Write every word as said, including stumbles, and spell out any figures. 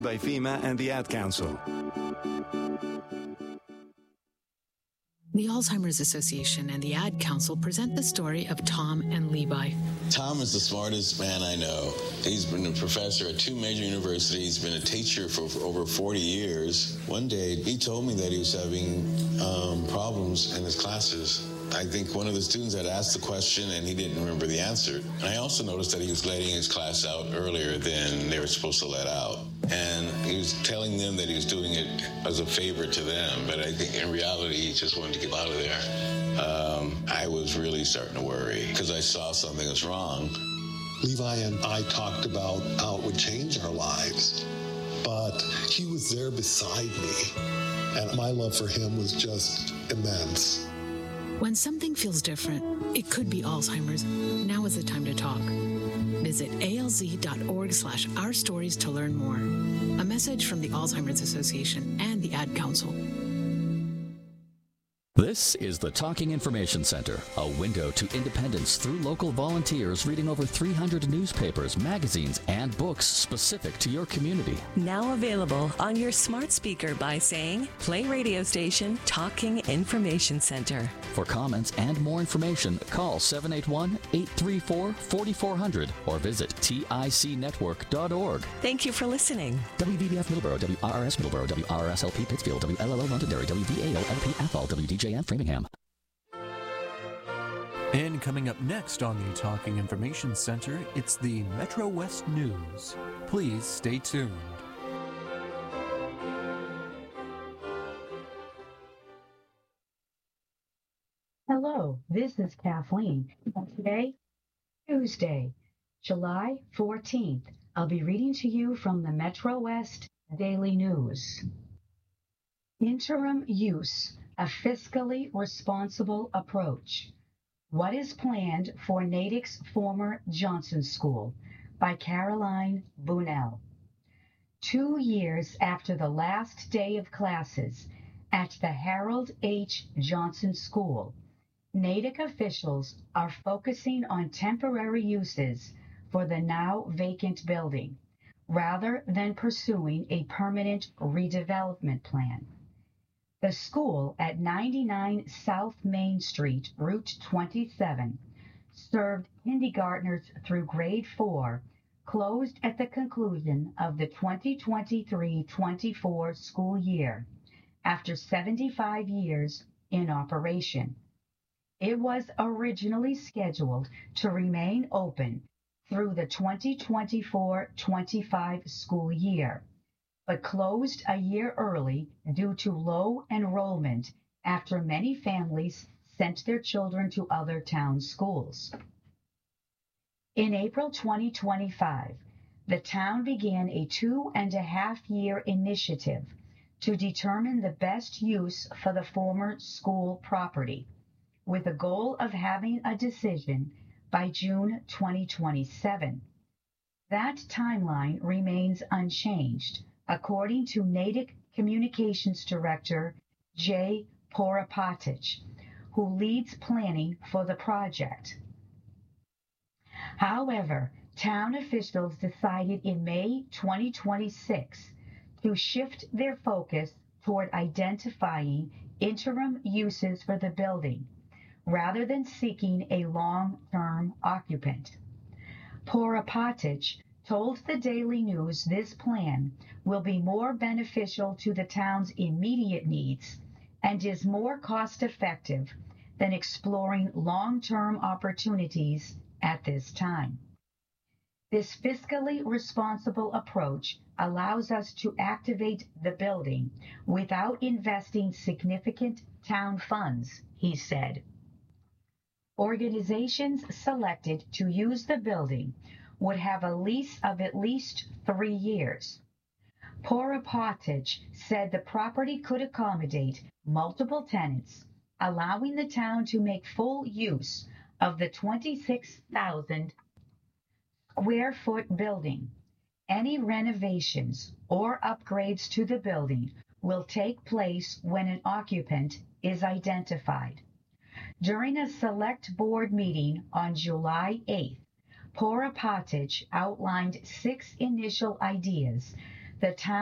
By FEMA and the Ad Council. The Alzheimer's Association and the Ad Council present the story of Tom and Levi. Tom is the smartest man I know. He's been a professor at two major universities, been a teacher for, for over forty years. One day, he told me that he was having um, problems in his classes. I think one of the students had asked the question and he didn't remember the answer. And I also noticed that he was letting his class out earlier than they were supposed to let out. And he was telling them that he was doing it as a favor to them, but I think in reality, he just wanted to get out of there. Um, I was really starting to worry because I saw something was wrong. Levi and I talked about how it would change our lives, but he was there beside me, and my love for him was just immense. When something feels different, it could be Alzheimer's. Now is the time to talk. Visit alz.org slash our stories to learn more. A message from the Alzheimer's Association and the Ad Council. This is the Talking Information Center, a window to independence through local volunteers reading over three hundred newspapers, magazines, and books specific to your community. Now available on your smart speaker by saying, play radio station Talking Information Center. For comments and more information, call seven eight one, eight three four, four four zero zero or visit tic network dot org. Thank you for listening. W V B F Middleborough, W R R S Middleborough, W R R S L P Pittsfield, W L L O Londonderry, W V A O L P Athol, W D J N Framingham. And coming up next on the Talking Information Center, it's the Metro West News. Please stay tuned. Hello, this is Kathleen. Today, Tuesday, July fourteenth, I'll be reading to you from the Metro West Daily News. Interim use, a fiscally responsible approach. What is planned for Natick's former Johnson School by Caroline Bunnell. Two years after the last day of classes at the Harold H. Johnson School, Natick officials are focusing on temporary uses for the now vacant building, rather than pursuing a permanent redevelopment plan. The school at ninety-nine South Main Street, Route twenty-seven, served kindergartners through grade four, closed at the conclusion of the twenty twenty-three twenty-four school year after seventy-five years in operation. It was originally scheduled to remain open through the twenty twenty-four twenty-five school year, but closed a year early due to low enrollment after many families sent their children to other town schools. In April twenty twenty-five, the town began a two and a half year initiative to determine the best use for the former school property, with a goal of having a decision by June twenty twenty-seven. That timeline remains unchanged, according to Natick Communications Director Jay Porapatich, who leads planning for the project. However, town officials decided in May twenty twenty-six to shift their focus toward identifying interim uses for the building, rather than seeking a long-term occupant. Porapatich told the Daily News this plan will be more beneficial to the town's immediate needs and is more cost-effective than exploring long-term opportunities at this time. This fiscally responsible approach allows us to activate the building without investing significant town funds, he said. Organizations selected to use the building would have a lease of at least three years. Porapatich said the property could accommodate multiple tenants, allowing the town to make full use of the twenty-six thousand square foot building. Any renovations or upgrades to the building will take place when an occupant is identified. During a select board meeting on July eighth, Porapatich outlined six initial ideas The town